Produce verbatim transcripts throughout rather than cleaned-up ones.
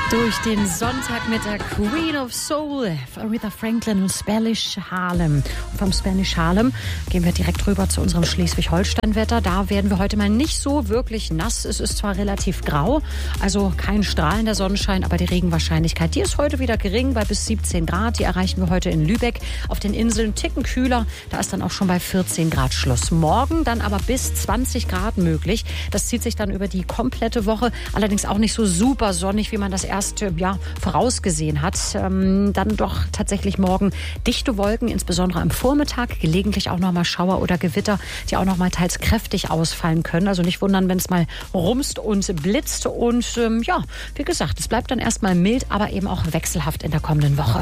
Durch den Sonntag mit der Queen of Soul, Aretha Franklin und Spanish Harlem. Und vom Spanish Harlem gehen wir direkt rüber zu unserem Schleswig-Holstein-Wetter. Da werden wir heute mal nicht so wirklich nass. Es ist zwar relativ grau, also kein strahlender Sonnenschein, aber die Regenwahrscheinlichkeit, die ist heute wieder gering, bei bis siebzehn Grad. Die erreichen wir heute in Lübeck. Auf den Inseln ticken kühler, da ist dann auch schon bei vierzehn Grad Schluss. Morgen dann aber bis zwanzig Grad möglich. Das zieht sich dann über die komplette Woche, allerdings auch nicht so super sonnig, wie man das erst ja, vorausgesehen hat. Ähm, dann doch tatsächlich morgen dichte Wolken, insbesondere am Vormittag, gelegentlich auch noch mal Schauer oder Gewitter, die auch noch mal teils kräftig ausfallen können. Also nicht wundern, wenn es mal rumst und blitzt. Und ähm, ja, wie gesagt, es bleibt dann erstmal mild, aber eben auch wechselhaft in der kommenden Woche.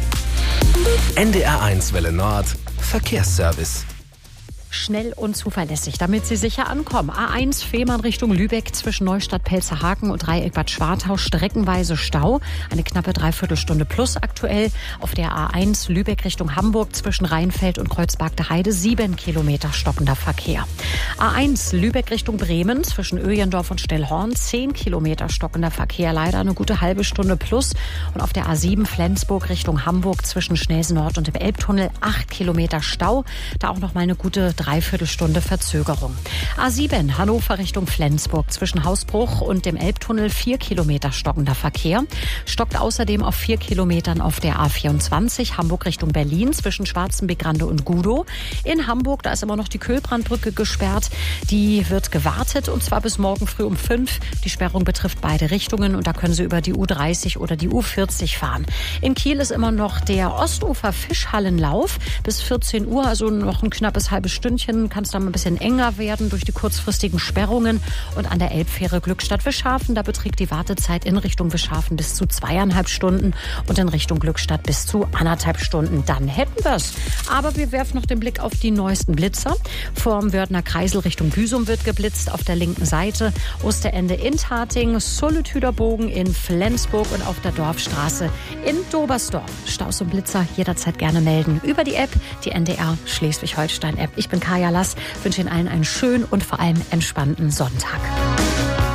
N D R eins Welle Nord, Verkehrsservice. Schnell und zuverlässig, damit Sie sicher ankommen. A eins Fehmarn Richtung Lübeck zwischen Neustadt-Pelzerhaken und Dreieck Bad Schwartau streckenweise Stau. Eine knappe Dreiviertelstunde plus aktuell. Auf der A eins Lübeck Richtung Hamburg zwischen Rheinfeld und Kreuzbergter Heide sieben Kilometer stockender Verkehr. A eins Lübeck Richtung Bremen zwischen Öjendorf und Stellhorn zehn Kilometer stockender Verkehr. Leider eine gute halbe Stunde plus. Und auf der A sieben Flensburg Richtung Hamburg zwischen Schnelsen Nord und dem Elbtunnel acht Kilometer Stau. Da auch noch mal eine gute Dreiviertelstunde Verzögerung. A sieben Hannover Richtung Flensburg zwischen Hausbruch und dem Elbtunnel vier Kilometer stockender Verkehr. Stockt außerdem auf vier Kilometern auf der A vierundzwanzig Hamburg Richtung Berlin zwischen Schwarzenbeck-Rande und Gudow. In Hamburg, da ist immer noch die Köhlbrandbrücke gesperrt. Die wird gewartet und zwar bis morgen früh um fünf. Die Sperrung betrifft beide Richtungen und da können Sie über die U dreißig oder die U vierzig fahren. In Kiel ist immer noch der Ostufer Fischhallenlauf bis vierzehn Uhr, also noch ein knappes halbes Stündchen. Kann es dann ein bisschen enger werden durch die kurzfristigen Sperrungen. Und an der Elbfähre Glückstadt-Wischhafen, da beträgt die Wartezeit in Richtung Wischhafen bis zu zweieinhalb Stunden und in Richtung Glückstadt bis zu anderthalb Stunden. Dann hätten wir es. Aber wir werfen noch den Blick auf die neuesten Blitzer. Vorm Wörthner Kreisel Richtung Büsum wird geblitzt auf der linken Seite. Osterende in Tating, Solitüderbogen in Flensburg und auf der Dorfstraße in Dobersdorf. Staus und Blitzer jederzeit gerne melden über die App, die N D R Schleswig-Holstein-App. Ich bin Kaya Lass, wünsche Ihnen allen einen schönen und vor allem entspannten Sonntag.